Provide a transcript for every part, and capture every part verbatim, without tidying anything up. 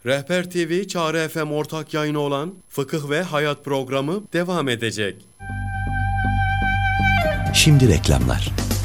Rehber T V Çağrı F M ortak yayını olan Fıkıh ve Hayat programı devam edecek. Şimdi reklamlar.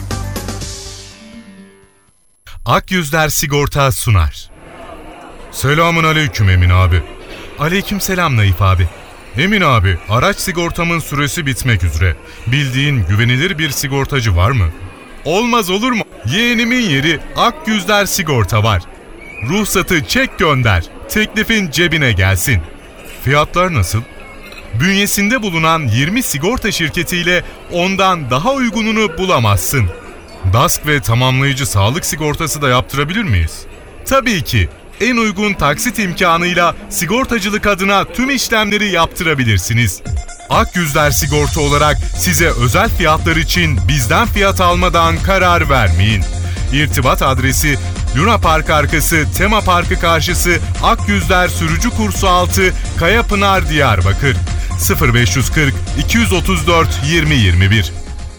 Akyüzler Sigorta sunar. Selamun aleyküm Emin abi. Aleyküm selam Naif abi. Emin abi, araç sigortamın süresi bitmek üzere. Bildiğin güvenilir bir sigortacı var mı? Olmaz olur mu? Yeğenimin yeri Akyüzler Sigorta var. Ruhsatı çek gönder. Teklifin cebine gelsin. Fiyatlar nasıl? Bünyesinde bulunan yirmi sigorta şirketiyle ondan daha uygununu bulamazsın. DASK ve tamamlayıcı sağlık sigortası da yaptırabilir miyiz? Tabii ki. En uygun taksit imkanıyla sigortacılık adına tüm işlemleri yaptırabilirsiniz. Akyüzler Sigorta olarak size özel fiyatlar için bizden fiyat almadan karar vermeyin. İrtibat adresi Luna Park arkası Tema Parkı karşısı Akyüzler Sürücü Kursu altı Kayapınar Diyarbakır sıfır beş kırk iki otuz dört yirmi yirmi bir.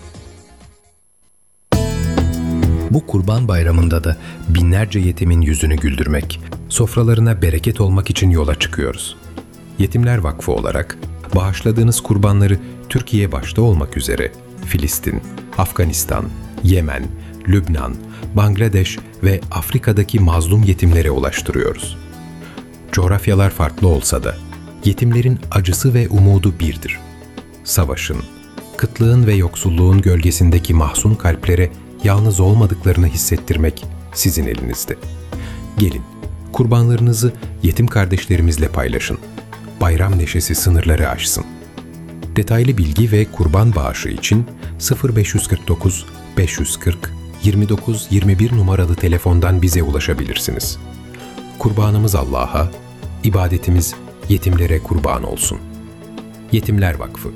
Bu Kurban Bayramı'nda da binlerce yetimin yüzünü güldürmek, sofralarına bereket olmak için yola çıkıyoruz. Yetimler Vakfı olarak bağışladığınız kurbanları Türkiye başta olmak üzere Filistin, Afganistan, Yemen, Lübnan, Bangladeş ve Afrika'daki mazlum yetimlere ulaştırıyoruz. Coğrafyalar farklı olsa da yetimlerin acısı ve umudu birdir. Savaşın, kıtlığın ve yoksulluğun gölgesindeki mahzun kalplere yalnız olmadıklarını hissettirmek sizin elinizde. Gelin, kurbanlarınızı yetim kardeşlerimizle paylaşın. Bayram neşesi sınırları aşsın. Detaylı bilgi ve kurban bağışı için sıfır beş kırk dokuz beş yüz kırk yirmi dokuz yirmi bir numaralı telefondan bize ulaşabilirsiniz. Kurbanımız Allah'a, ibadetimiz yetimlere kurban olsun. Yetimler Vakfı.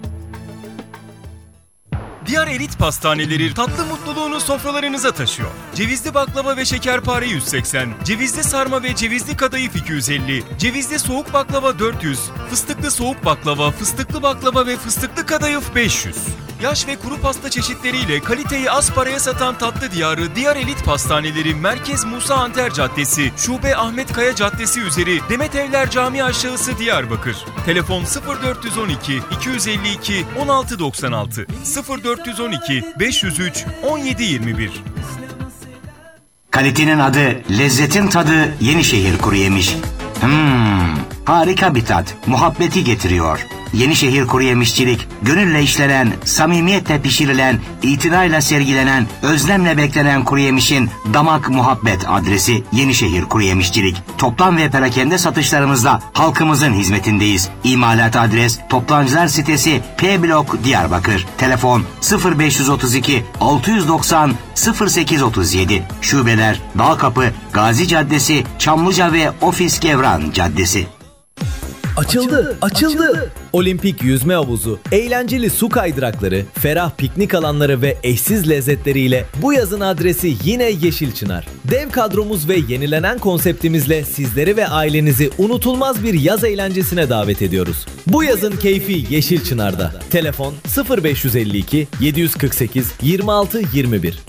Diyar Elit Pastaneleri tatlı mutluluğunu sofralarınıza taşıyor. Cevizli baklava ve şekerpare yüz seksen, cevizli sarma ve cevizli kadayıf iki yüz elli, cevizli soğuk baklava dört yüz, fıstıklı soğuk baklava, fıstıklı baklava ve fıstıklı kadayıf beş yüz. Yaş ve kuru pasta çeşitleriyle kaliteyi az paraya satan tatlı diyarı Diyar Elit Pastaneleri Merkez Musa Anter Caddesi, Şube Ahmet Kaya Caddesi üzeri Demet Evler Camii aşağısı Diyarbakır. Telefon sıfır dört on iki iki yüz elli iki on altı doksan altı sıfır dört on iki beş yüz üç on yedi yirmi bir. Kalitenin adı, lezzetin tadı Yenişehir Kuruyemiş. Hmm, harika bir tat, muhabbeti getiriyor. Yenişehir Kuruyemişçilik, gönülle işlenen, samimiyetle pişirilen, itinayla sergilenen, özlemle beklenen kuruyemişin damak muhabbet adresi Yenişehir Kuruyemişçilik. Toplam ve perakende satışlarımızla halkımızın hizmetindeyiz. İmalat adres Toptancılar sitesi P Blok Diyarbakır. Telefon sıfır beş otuz iki altı yüz doksan sıfır sekiz otuz yedi. Şubeler Dağkapı, Gazi Caddesi, Çamlıca ve Ofis Gevran Caddesi. Açıldı, açıldı. Olimpik yüzme havuzu, eğlenceli su kaydırakları, ferah piknik alanları ve eşsiz lezzetleriyle bu yazın adresi yine Yeşilçınar. Dev kadromuz ve yenilenen konseptimizle sizleri ve ailenizi unutulmaz bir yaz eğlencesine davet ediyoruz. Bu yazın keyfi Yeşilçınar'da. Telefon sıfır beş elli iki yedi kırk sekiz yirmi altı yirmi bir.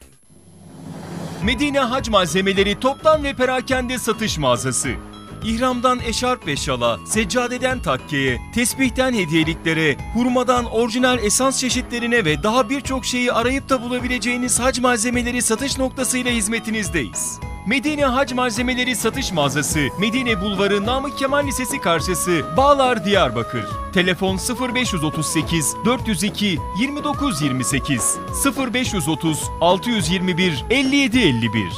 Medine Hac Malzemeleri toptan ve perakende satış mağazası. İhramdan eşarp ve şala, seccadeden takkeye, tesbihten hediyeliklere, hurmadan orijinal esans çeşitlerine ve daha birçok şeyi arayıp da bulabileceğiniz hac malzemeleri satış noktasıyla hizmetinizdeyiz. Medine Hac Malzemeleri satış mağazası, Medine Bulvarı Namık Kemal Lisesi karşısı, Bağlar Diyarbakır. Telefon sıfır beş otuz sekiz dört yüz iki yirmi dokuz yirmi sekiz sıfır beş otuz altı yüz yirmi bir elli yedi elli bir.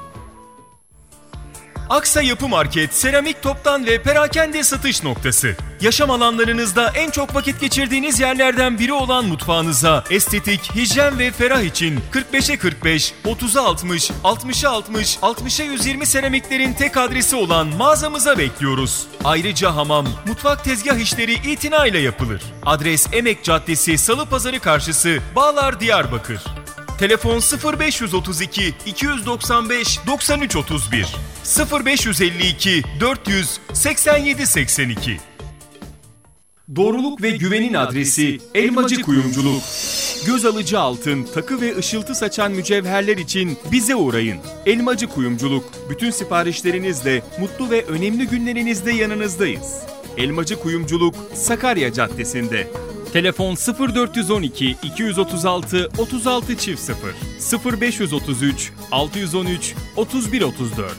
Aksa Yapı Market, seramik toptan ve perakende satış noktası. Yaşam alanlarınızda en çok vakit geçirdiğiniz yerlerden biri olan mutfağınıza estetik, hijyen ve ferah için kırk beşe kırk beş, otuza altmış, altmışa altmış, altmışa yüz yirmi seramiklerin tek adresi olan mağazamıza bekliyoruz. Ayrıca hamam, mutfak tezgah işleri itinayla yapılır. Adres Emek Caddesi, Salı Pazarı karşısı, Bağlar Diyarbakır. Telefon sıfır beş otuz iki iki doksan beş doksan üç otuz bir sıfır beş elli iki dört yüz seksen yedi seksen iki. Doğruluk ve güvenin adresi Elmacı Kuyumculuk. Göz alıcı altın, takı ve ışıltı saçan mücevherler için bize uğrayın. Elmacı Kuyumculuk, bütün siparişlerinizle mutlu ve önemli günlerinizde yanınızdayız. Elmacı Kuyumculuk, Sakarya Caddesi'nde. Telefon sıfır dört on iki iki otuz altı otuz altı sıfır sıfır beş otuz üç altı on üç otuz bir otuz dört.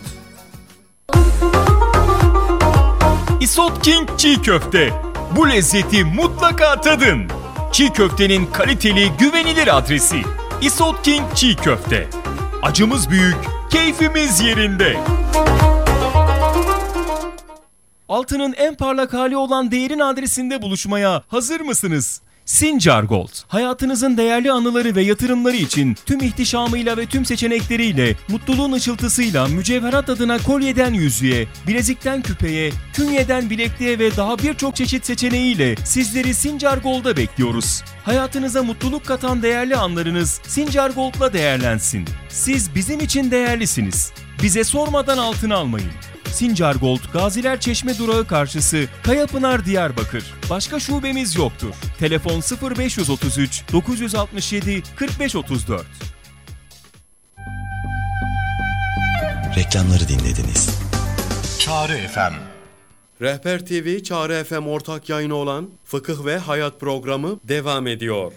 Isot King Çiğ Köfte. Bu lezzeti mutlaka tadın. Çiğ köftenin kaliteli, güvenilir adresi. Isot King Çiğ Köfte. Acımız büyük, keyfimiz yerinde. Altının en parlak hali olan değerin adresinde buluşmaya hazır mısınız? Sincar Gold, hayatınızın değerli anıları ve yatırımları için tüm ihtişamıyla ve tüm seçenekleriyle, mutluluğun ışıltısıyla mücevherat adına kolyeden yüzüğe, bilezikten küpeye, künyeden bilekliğe ve daha birçok çeşit seçeneğiyle sizleri Sincar Gold'a bekliyoruz. Hayatınıza mutluluk katan değerli anlarınız Sincar Gold'la değerlensin. Siz bizim için değerlisiniz. Bize sormadan altın almayın. Sincar Gold, Gaziler Çeşme durağı karşısı, Kayapınar, Diyarbakır. Başka şubemiz yoktur. Telefon sıfır beş otuz üç dokuz altı yedi kırk beş otuz dört. Reklamları dinlediniz. Çağrı F M. Rehber T V, Çağrı F M ortak yayını olan Fıkıh ve Hayat programı devam ediyor.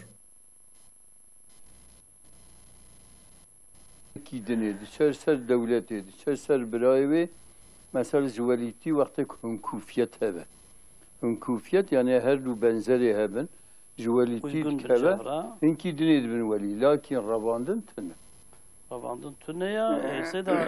Gidin ser ser devlet edi, ser ser birayı mesela jüveliti vakti hünkufiyet hebe. Hünkufiyet yani her du benzeri hebben. Jüveliti hebe. Hinki dined bin veli. Lakin ravandın tüne. Ravandın tüne ya. Seda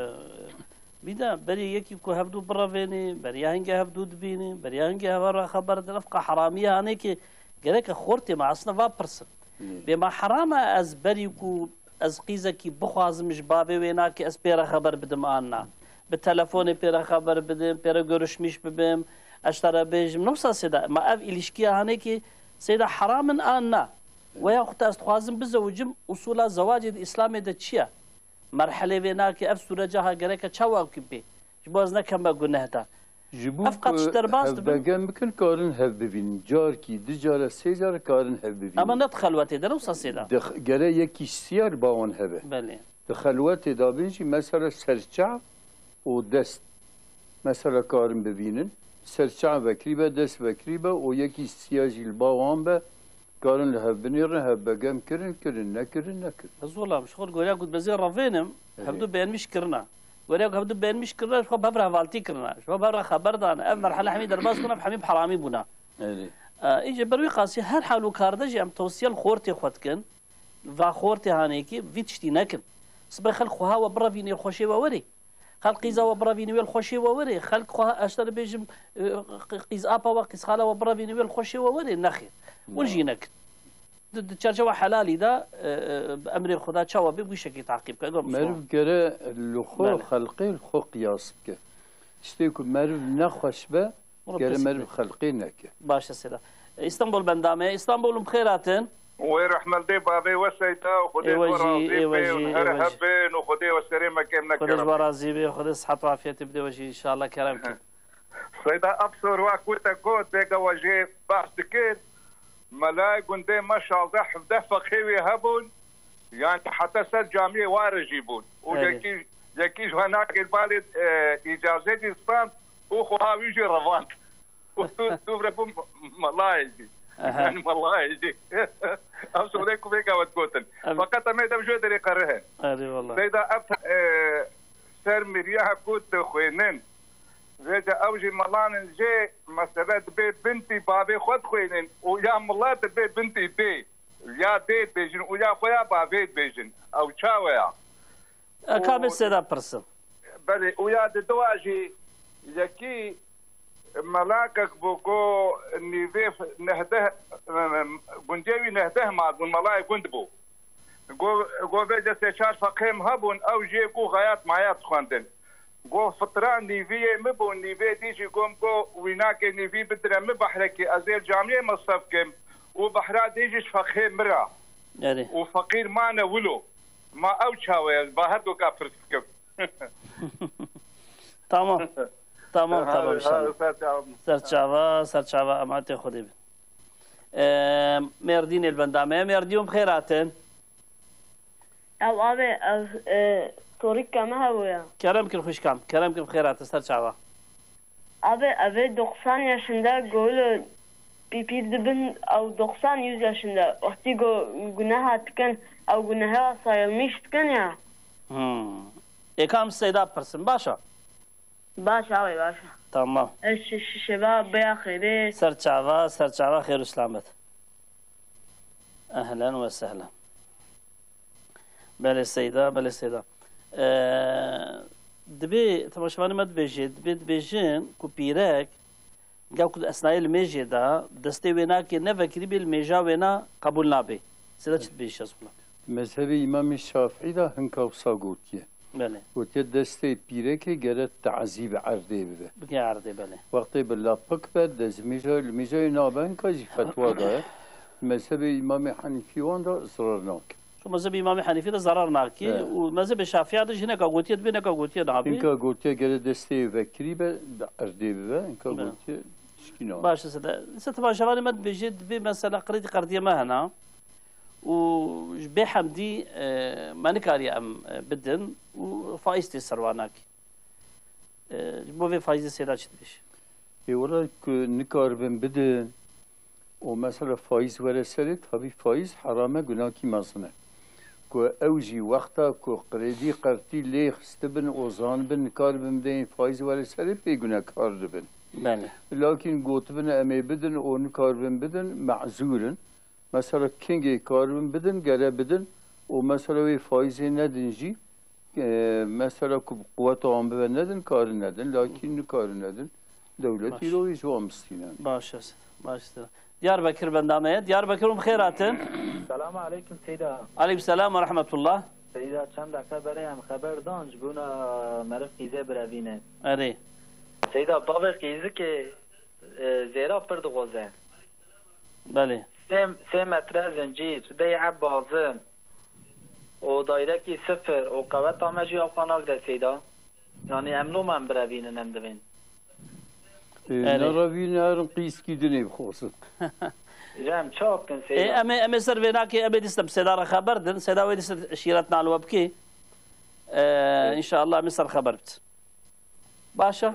bir de beri yeki ko hevdu braveni, beri hangi hevdu dbini, beri hangi hevara haber درفقه حراميه hani ki gerek خورتي مع اصلا vapersın. بما حرام از beri ku از قیزکی بخوازمش بابی وینا که از پیرا خبر بدم آنها به تلفن پیرا خبر بدم پیرا görüşmüş ببم اشترى بيجم نفس سيدا ما اف ilişkiye hani ki سيدا حرامن آنها ويا خط است خوازم بزوجم اصولا زواج الاسلام ده چیه مرحله وینا که اف سورجها gerek çava gibi باز نکم گناه ده افقط اشترباست بگم بکن کارن هف ببین جار کی دجاره سیجار کارن هف ببین اما ند خلوتی ده نفس سيدا گره یکی سیار باون هبه بله خلوتی دا بینجی مثلا سرچع و دست مثلا کارن ببینن سرچع وکریبه دست وکریبه و یکی سیاجی باوان به کارن هف بنیرن هف بگم کرن کرن نکرن نکرن زولا مشغول گویا گود بزیر رفینم هبدو بیانمیش کرنا ولا هبدو بينمش كرنا شو ببره والتي كرنا شو ببره خبر دانا اف مرحله حميد درباس كنا بحميم حرامي بنا ايجي بروي قاسي هر حالو كاردج ام توصيل خورتي خدكن و خورتي هانيكي فيتشتي نكن صبر خلق خوها وبرا فيني خوشي ووري خلق قيزا وبرا فيني ويل خوشي ووري خلق خوها اشتر بيجم قيز ابا وقيز خاله وبرا فيني ويل خوشي ووري نخي ونجي نكن تشرجوا حلالي ده بأمر خدا شوا بيشكي تعقيب كده مرف جرا الخو خلقي الخو قياس بك اشتيكم مرف نخش به جرا مرف خلقي نك باش سيدا اسطنبول بندامه اسطنبول بخيراتن ويرحم الدي بابي وسيتا وخدي ورازي ونهرهبن وخدي والسريمه كيمنا كرم خدي ورازي وخدي صحه وعافيه تبدي وجهي ان شاء الله كرمك سيدا ابصر واكوتا كوت بيجا وجه باستكين ملاي قندي ما شاء الله حفظه فقهي هبون يعني حتى سد جامعي وارجيبون ويكي يكيش هناك البالد اجازه الاسلام وخوها يجي رفان وتوبربون ملايجي يعني ملايجي ابصر لكم بيجا وتقوتن فقط ما يدم جو دري قرهن اي والله سيدا اب سر مرياها كوت خوينن زيدا اوجي ملان جي مثلا بيت بنتي بابي خد خوينن ويا ملات بيت بنتي دي يا دي بيجن ويا خويا بابي بيجن او تشاويا كامل سيدا برسل بلي ويا دواجي يكي ملاكك بوكو نيفيف نهده بنجيوي نهده مع الملاي كندبو جو جو بيجا سيشار فقيم هبون او جي كو غايات معيات خواندن گو فتران نیویه مبون نیویه دیجی گم گو ویناک نیوی بدره مبحرکی ازیر جامعه مصف کم و بحرا دیجیش فقه مرا و فقیر ما نولو ما او چاوه با هر دو کافر کم تمام تمام تمام سرچاوا سرچاوا امات خودی مردين البندامة مرديهم خيراتن او ابي او طريق كما هو كرم كل خوش كام كرم كل خيرات استر شعبا ابي ابي doksan yaşında gol pipir dibin او doksan yüz yaşında vakti go günah atken او günah sayılmışken ya hmm ekam seyda pırsın başa başa abi başa tamam eş şeba beyahire سر شعبا سر شعبا خير وسلامت اهلا وسهلا بله سيدا بله سيدا دبي تماشواني ما دبيجي دبي دبيجين كو بيرك قاو كد اثناء الميجي دا دستي وينا كي نفكري بالميجا وينا قبول نابي سيدا چت بيش اسمنا مذهبي امام الشافعي دا هنكاو ساغوتيه بله وتي دستي بيرك جرت تعذيب عرضي به بكي عرضي بله وقت بالله بكبر دزميجا الميجا نابن كاجي فتوى دا مذهبي امام حنيفي وان دا اصرارناك شو مذهب امام حنيفي ده ضرر ناكي ومذهب الشافعي ده هنا قوتيه بينا قوتيه نابي انك قوتيه جرت دستي وكري به عرضي به انك قوتيه شكينا باش سيدا ستماشواني ما دبيجي دبي مثلا قريتي قرديه ما هنا وجبي حمدي ما نكاري ام بدن وفايزتي سرواناك بو في فايزي سيدا تشتبيش اي والله نكار بن بدن ومثلا فايز ورسالة طبي فايز حرامه گناهی مزنه كو اوجي وقتا كو قريدي قرتي لي خستبن اوزان بن نكار بن بدن فايز ورسالة بي گناه كار بن بله لكن قوت بن امي بدن او نكار بن بدن معذورن مثلا كينجي كار بن بدن گره بدن ومثلا وي فايز ندنجي مثلا كو قوة عم بن ندن كار ندن لكن نكار ندن دولتي روي جو مستينان باش باش Diyarbakır bendameye. Diyarbakır'ın خيراتن. Selamun aleyküm Seyda. Aleyküm selam ve rahmetullah. Seyda çanda haberem haber danj buna merf kize bravine. Eri. Seyda bavır kize ki zera pırdı goze. Bali. Sem sem metre zincir, dey abbazım. O daire ki sıfır, o kavet amacı yapanak da Seyda. Yani emnu men bravine nemdevin. نروي نار قيس كي دني بخوص جام شوكن سيدا اي ام ام سر فيناكي ابي دستم سيدار خبر دن سيدا ويدس شيرتنا على الوبكي آه ان شاء الله مصر خبرت باشا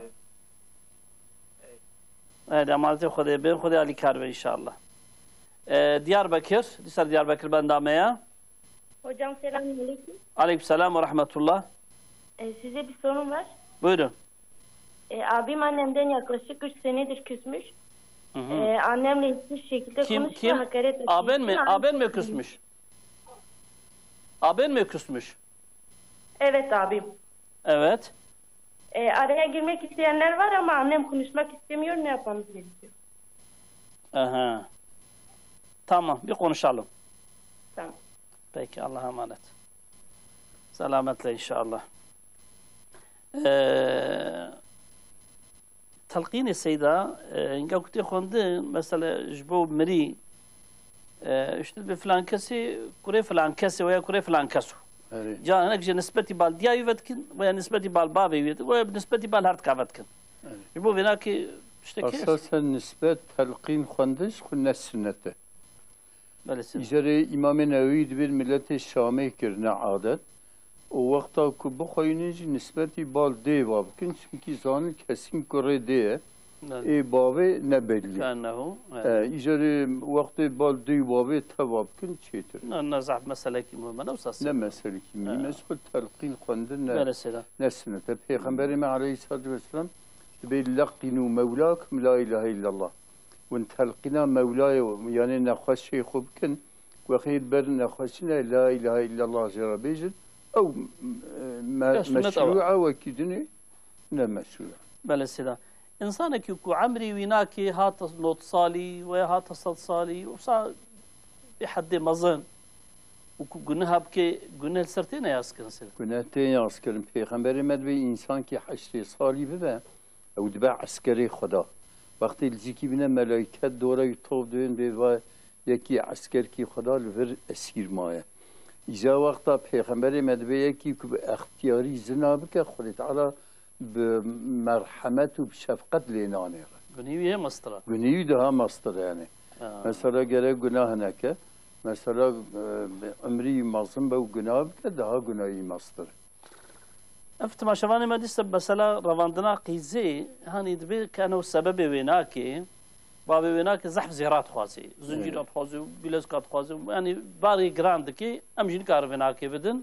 هذا مالتي خذي بين خذي علي كاربه ان شاء الله آه Diyarbakır Disar Diyarbakır bendameye. Hocam selamünaleyküm. Aleykümselam ve rahmetullah. Ee, size bir sorum var. Buyurun. Ee, abim annemden yaklaşık üç senedir küsmüş. Hı hı. Ee, annemle hiçbir şekilde kim, konuşma kim? hakaret ettiği Aben mi? için Aben mi küsmüş? Aben mi küsmüş? Evet abim. Evet. Ee, araya girmek isteyenler var ama annem konuşmak istemiyor. Ne yapmamız gerekiyor? Aha. Tamam. Bir konuşalım. Tamam. Peki. Allah'a emanet. Selametle inşallah. Eee تلقين السيدة إن كنت خوندن مثلا جبو مري اشتد بفلان كسي كوري فلان كسي ويا كوري فلان كسو جا هناك جا نسبتي بال ديا يفتكن ويا نسبتي بال بابي يفت ويا نسبتي بال هارت كافتكن جبو هناك اشتكي أساسا نسبة تلقين خوندش خلنا السنة إجارة إمام نووي دبير ملت الشامي كرنا عادت o vakta ku bu koyuncu nispeti bal de var. Çünkü zanın kesin kore de e bave ne belli. Kanhu. İcari vakti bal de bave tevab kün çetir. Ne zahmet mesele ki mu ne usas. Ne mesele ki mi mesul telqin kondun ne. Mesela. Nesne te Peygamberimiz Aleyhisselatü Vesselam be laqinu mevlakum la ilahe illallah. Ve telqina mevlaya yani ne hoş şey khubkin ve khayr ber ne hoşna la ilahe illallah jarabejin. أو مشروعة وكدني لا مشروع. بله سيدا. إنسانك يكو عمري ويناكي هات نوت صالي ويا هات صد صالي وصا بحد مزن وكو جنها بكي جنها السرتين يا أسكن سيدا. جنها تين يا أسكن في خبر مدبي إنسان كي حشري صالي ببا أو دبع عسكري خدا. وقت الزكي بنا ملايكات دورة يطوف دين ببا يكي عسكر كي خدا الفر أسير مايا. إذا وقتا پیغمبر مدبیه کی که اختیاری زنا بکه خود تعالی بمرحمت و بشفقت لینانه گنیوی مستره گنیوی ده مستره یعنی مثلا گره گناه نکه مثلا عمری مازن به گناه بکه ده گناهی ماستر افت ما شواني ما ديست مثلا رواندنا قيزي هاني دبي كانوا السبب ويناكي باب ويناكي زحف زيرات خوازي زنجيرات خوازي بلزقات خوازي يعني باري جراند كي امجين كار ويناكي بدن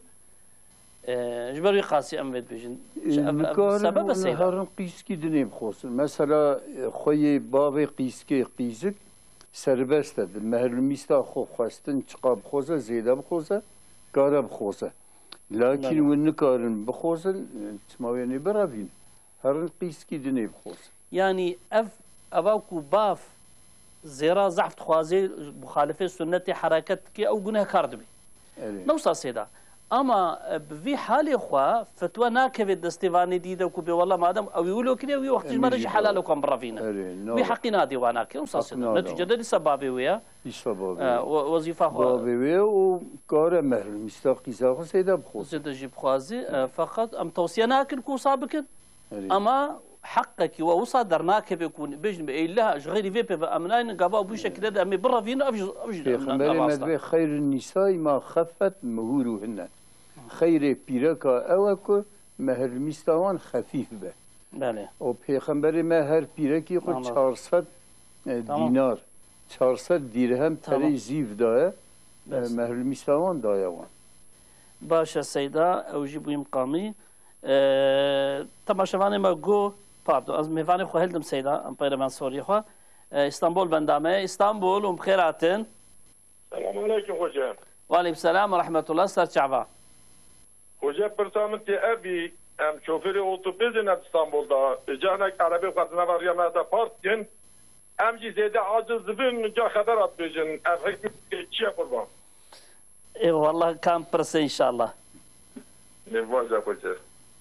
جبري قاسي ام بيت بيجن سبب السيد هرن قيسكي دنيم خوس مثلا خوي باب قيسكي قيزك سربست المهرميستا خو خواستن چقاب خوزه زيده بخوزه كاره بخوزه لكن ونكارن بخوزن تسمعوني برافين هرن قيسكي دني بخوز يعني اف اباكو باف زيرا زحف خوازي مخالفه سنه حركتك او جنه كاردبي نوصا سيدا اما بفي حالي خوا فتوى ناكبه دستيفاني ديدا كوبي والله ما دام او يقولوا كده وي وقت ما رجع حلال وكم برافينا وي حقنا دي وانا نوصا سيدا نتيجه دي سبابي ويا سبابي وظيفه خوا سبابي وكاره مهر مستقي زاخ سيدا بخوز سيدا جيب خوازي فقط ام توصيه ناكل كو صابك اما حقك ووصى درناك بيكون بيجن إلا غير في بأمنين قبوا بشكل ده أمي برا فينا أبج أبج أمنا خير النساء ما خفت مهورهن خير بيركا أوكو مهر مستوان خفيف به بله وبيخمبر مهر بيركي خود چهارصد دينار چهارصد درهم تري زيف ده مهر مستوان دايوان باش السيدة أوجب مقامي أه... تماشواني ما جو باردو از میوانی خو هلدم سیدا ام پیرمان سوری خو اسطنبول بندامه اسطنبول ام بخيراتن السلام عليكم خوجا وعليكم السلام ورحمه الله سر شعبا خوجا برسامتي ابي ام شوفيري اوتوبيز ان اسطنبول'da جانك عربي قدنا var ya da partyen ام جي زيد عاجز بن جا خبر اتبجن افك تشي قربان اي والله كان برس ان شاء الله نفوزا خوجا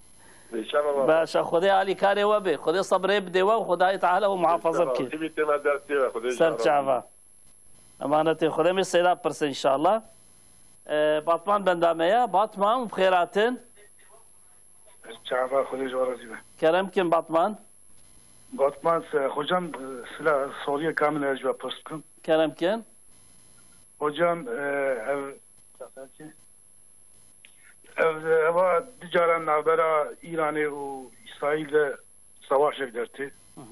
باشا خدي علي كاري وبي خدي صبري بدوا وخداي تعالى ومحافظه بك سر شعبا امانتي خدي من السيدة برس ان شاء الله أه باطمان بندامية باطمان بخيراتن شعبا خدي جوارا زيبا كلام كم باطمان باطمان hocam سلا سوريا كامل اجوا برسكن كلام كم hocam ev اوا تجارة نابرا إيراني و إسرائيل سواش درتي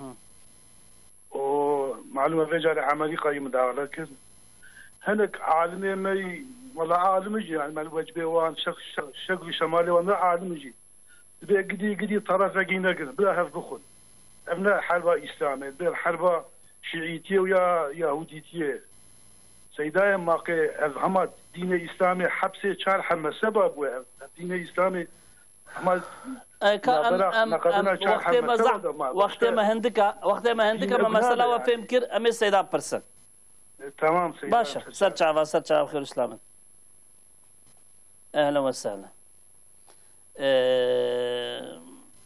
ومعلومة رجال عملي قايم داخله كذا هناك عالمي مي والله عالم يجي يعني مال وجبه وان شق شق شمالي وانا عالم يجي بي قدي قدي طرف جينا كذا بلا هف بخل ابناء حربة إسلامية بلا حربة شيعيتية ويا يهوديتية سيدايا ماقي الهمات دين إسلامي حبسي شار حما سبب و دين إسلامي همات وقت ما زح وقت ما هندك وقت ما هندك ما مسألة وفهم كر أمي سيدا برسن تمام سيدا باشا سر شعبا سر شعبا خير إسلام أهلا وسهلا أه...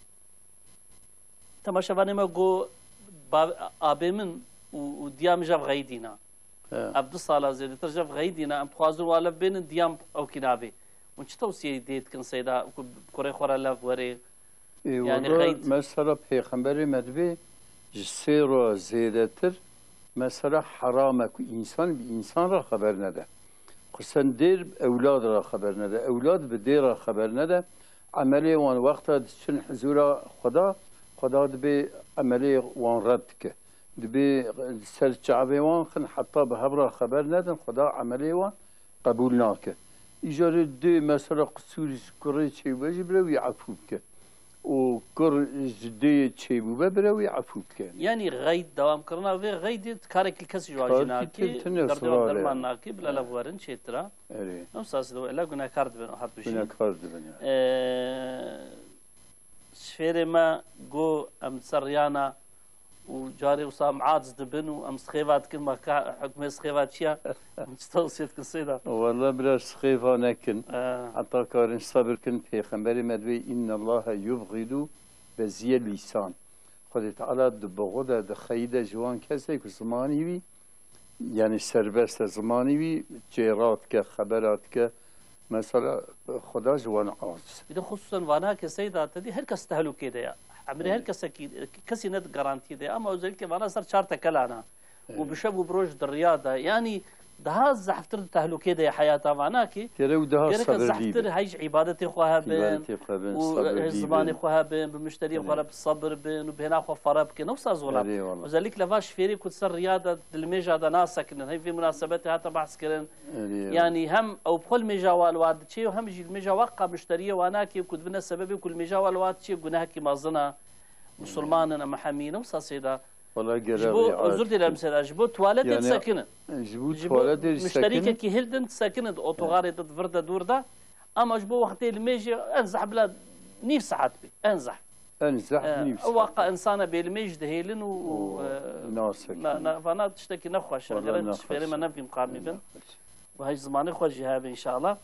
تماشا باني ما جو أبي من وديام جاب غيدينا عبد الصالح زيد ترجع غيدينا ام خوازر ولا بين ديام او كنابي وش توصيه ديت كن سيدا كوري خورا لا وري يعني غيد مثلا پیغمبر مدبي جسيرو زيدتر مثلا حرامك انسان بانسان را خبر نده خصوصا دير اولاد را خبر نده اولاد به دير را خبر نده عملي وان وقت چن حضور خدا خدا به عملي وان رد که دبي سر شعبي وان خن حتى بهبرة خبر ندن خدا عملي وان قبولناك إجارة دي مثلا قصور كرة شيء بجي بروي عفوك وكر جدية شيء بروي عفوك يعني غيد دوام كرنا في غيد كارك الكسي جواجناكي دردو درماناكي بلا لفورن شيء ترى نمساس دو إلا قلنا كارد بنا حد بشي قلنا كارد بنا شفيري ما جو أم سريانا وجاري وصام عاجز دبن وام سخيفات كل ما حكم سخيفات شيا مستوصيت كل سيدا والله بلا سخيفة نكن حتى كارن صبر كن پیغمبر مدوي إن الله يبغض بزي اللسان خد تعالى دبغض دخيدة جوان كسي كزماني بي يعني سربست زماني بي جيرات كخبرات ك مثلا خدا جوان عاجز إذا خصوصا وانا كسيدا تدي هر كستهلو كده يا عمري هر کسی کسی ند گارانتی ده اما اوزل که وانا سر چهار تکلانا وبشبو بروج الرياضة يعني ده زحفتر تهلوكي ده حياتها معناكي ترى وده صبر زحفتر هيج عبادتي خوها بين وزباني خوها بين بمشتري خوها بالصبر بين وبهنا خو فراب كي نفس زولا وذلك لفاش فيري كنت صار رياضة الميجا ده ناسك إن هي في مناسبات هذا بحث كرن يعني هم أو بكل ميجا والواد شيء وهم يجي الميجا وقع مشتريه وأناكي وكنت بنا السبب كل ميجا والواد شيء جناه كي مازنا مسلمان أنا محامين نفس سيدا والله جبو زرت الأمثلة جبو توالد يعني ساكنة جبو توالد مشتركة كي هلدن ساكنة أوتوغاري تفرد دور ده أما جبو وقت الميجي أنزح بلا نيف ساعات بي أنزح أنزح نيف ساعات واقع إنسانة بالميج دهيلن و ناسك فأنا تشتكي نخوة شغلة تشفيري ما نفي مقامي بن وهاي زمان خوة جهاب إن شاء الله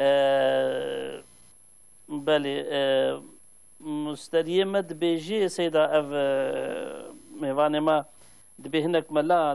بالي مستريمة بيجي سيدة أف ميواني ما دبي هناك ملا